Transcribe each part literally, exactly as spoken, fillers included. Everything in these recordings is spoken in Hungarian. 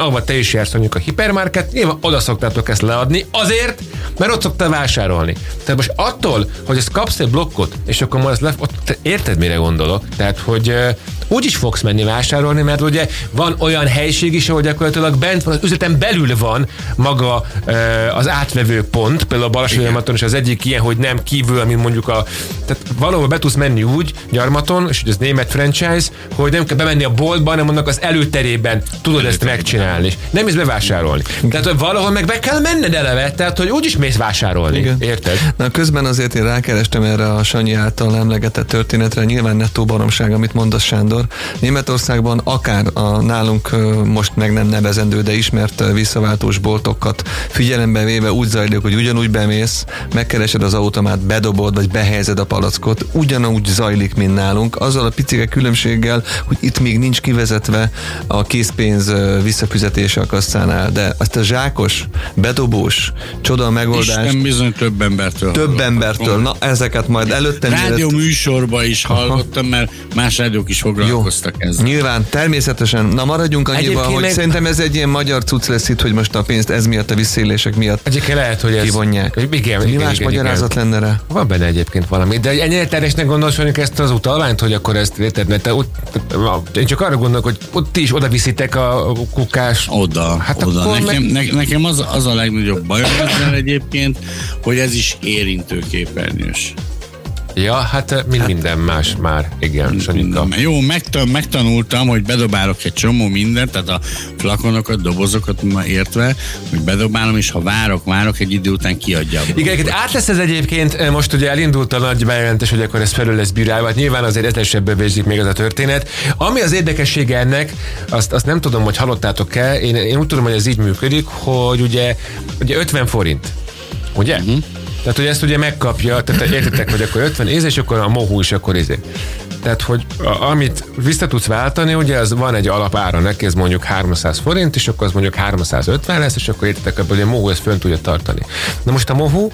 ahova te is jársz, mondjuk a hipermarket, nyilván oda szoktátok ezt leadni, azért, mert ott szoktál vásárolni. Tehát most attól, hogy ezt kapsz egy blokkot, és akkor majd ezt le, ott, érted, mire gondolok? Tehát, hogy uh, úgy is fogsz menni vásárolni, mert ugye van olyan helység is, ahol gyakorlatilag bent van, az üzleten belül van maga uh, az átvevő pont, például a Balassagyarmaton is az egyik ilyen, hogy nem kívül, mint mondjuk a, tehát valahol be tudsz menni úgy Gyarmaton, és ez német franchise, hogy nem kell bemenni a boltba, hanem annak az előterében tudod ezt megcsinálni. Nem is bevásárolni. Tehát, hogy valahol meg be kell menned eleve, tehát, hogy úgyis mész vásárolni. Igen. Érted? Na, közben azért én rákerestem erre a Sanyi által emlegetett történetre, nyilván nettó baromság, amit mondasz, Sándor. Németországban akár a nálunk most meg nem nevezendő, de ismert visszaváltós boltokat figyelembe véve úgy zajlik, hogy ugyanúgy bemész, megkeresed az automát, bedobod, vagy behelyezed a palackot, ugyanúgy zajlik, mint nálunk, azzal a picike különbséggel, hogy itt még nincs kivezetve a készpénz visszafizetése a kasszánál, de azt a zsákos, bedobós, csoda megoldást. Isten bizony több embertől. Több embertől. Na, ezeket majd előttem. Rádió műsorban is hallottam, mert más rádiók is foglalkoztak ezzel. Nyilván, természetesen. Na, maradjunk annyival, hogy meg... szerintem ez egy ilyen magyar cucc lesz itt, hogy most a pénzt ez miatt, a visszaélések miatt egyébként lehet, hogy ez kivonják. Igen, mi más magyarázat lenne rá? Van benne egyébként valami. De ennyire terjesnek gondolsz, hogy ezt az utalványt, hogy akkor ezt érted, mert te ott, én csak arra gondolok, hogy ott ti is oda viszitek a kukás. Oda, hát oda. Nekem, meg... nekem az, az a legnagyobb bajom ezzel egyébként, hogy ez is érintőképernyős. Ja, hát mind minden más már, igen, Sanyika. Jó, megtan- megtanultam, hogy bedobálok egy csomó mindent, tehát a flakonokat, dobozokat már értve, hogy bedobálom, és ha várok, várok, egy idő után kiadja. Igen, át lesz ez egyébként, most ugye elindult a nagy bejelentés, hogy akkor ez felül lesz bírálva, hát nyilván azért etesebből végzik még ez a történet. Ami az érdekessége ennek, azt, azt nem tudom, hogy hallottátok-e, én, én úgy tudom, hogy ez így működik, hogy ugye, ugye ötven forint, ugye? Uh-huh. Tehát, hogy ezt ugye megkapja, tehát értetek, hogy akkor ötven éz, és akkor a mohú is akkor izé. Tehát, hogy a, amit vissza tudsz váltani, ugye az van egy alapára neki, ez mondjuk háromszáz forint, és akkor az mondjuk háromszázötven lesz, és akkor értetek, hogy a mohú ezt fönn tudja tartani. Na most a mohú,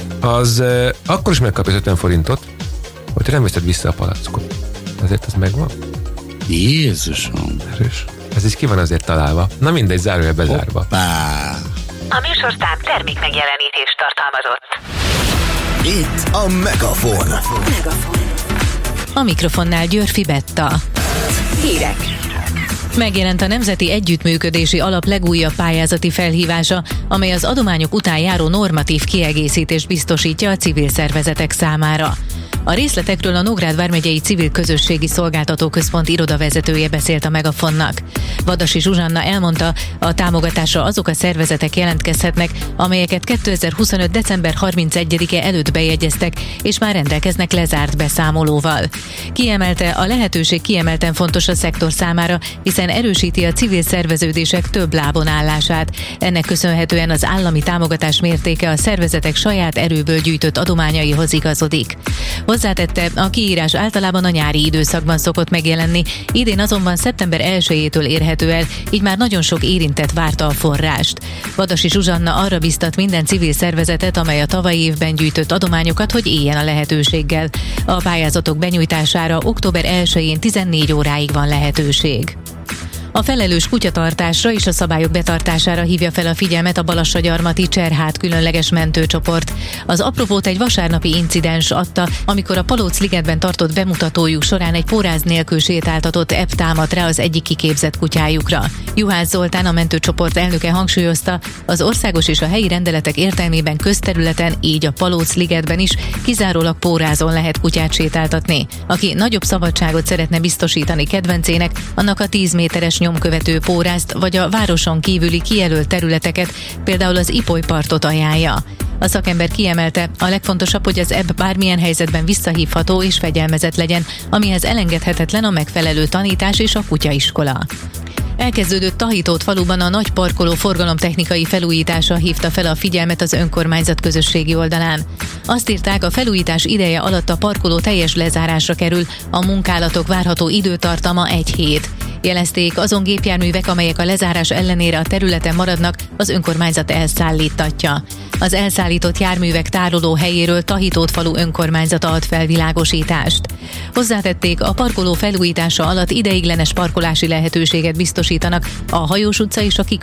az uh, akkor is megkapja az ötven forintot, hogy nem veszed vissza a palackot. Ezért az megvan. Jézusom! Erős. Ez is ki van azért találva. Na mindegy, zárója bezárva. Hoppá. A műsorszám termék megjelenítést tartalmazott. Itt a Megafon. Megafon. A mikrofonnál Györfi Betta. Hírek. Megjelent a Nemzeti Együttműködési Alap legújabb pályázati felhívása, amely az adományok után járó normatív kiegészítést biztosítja a civil szervezetek számára. A részletekről a Nógrád vármegyei Civil Közösségi Szolgáltató Központ irodavezetője beszélt a Megafonnak. Vadasi Zsuzsanna elmondta, a támogatásra azok a szervezetek jelentkezhetnek, amelyeket kétezer-huszonöt. december harmincegyedike előtt bejegyeztek, és már rendelkeznek lezárt beszámolóval. Kiemelte, a lehetőség kiemelten fontos a szektor számára, hiszen erősíti a civil szerveződések több lábon állását. Ennek köszönhetően az állami támogatás mértéke a szervezetek saját erőből gyűjtött adományaihoz igazodik. Hozzátette, a kiírás általában a nyári időszakban szokott megjelenni, idén azonban szeptember elsejétől érhető el, így már nagyon sok érintett várta a forrást. Vadasi Zsuzsanna arra biztat minden civil szervezetet, amely a tavalyi évben gyűjtött adományokat, hogy éljen a lehetőséggel. A pályázatok benyújtására október elsején tizennégy óráig van lehetőség. A felelős kutyatartásra és a szabályok betartására hívja fel a figyelmet a Balassagyarmati Cserhát különleges mentőcsoport. Az apropót egy vasárnapi incidens adta, amikor a Palóc-ligetben tartott bemutatójuk során egy póráz nélkül sétáltatott ebb támadt rá az egyik kiképzett kutyájukra. Juhász Zoltán, a mentőcsoport elnöke hangsúlyozta, az országos és a helyi rendeletek értelmében közterületen, így a Palóc-ligetben is kizárólag pórázon lehet kutyát sétáltatni. Aki nagyobb szabadságot szeretne biztosítani kedvencének, annak a tíz méteres nyomkövető pórázt vagy a városon kívüli kijelölt területeket, például az Ipolypartot ajánlja. A szakember kiemelte, a legfontosabb, hogy az ebb bármilyen helyzetben visszahívható és fegyelmezett legyen, amihez elengedhetetlen a megfelelő tanítás és a kutyaiskola. Elkezdődött Tahitót faluban a nagy parkoló forgalomtechnikai felújítása hívta fel a figyelmet az önkormányzat közösségi oldalán. Azt írták, a felújítás ideje alatt a parkoló teljes lezárásra kerül, a munkálatok várható időtartama egy hét. Jelezték, azon gépjárművek, amelyek a lezárás ellenére a területen maradnak, az önkormányzat elszállítatja. Az elszállított járművek tároló helyéről Tahitót falu önkormányzata ad felvilágosítást. Hozzátették, a parkoló felújítása alatt ideiglenes parkolási lehetőséget biztosítanak a Hajós utca és a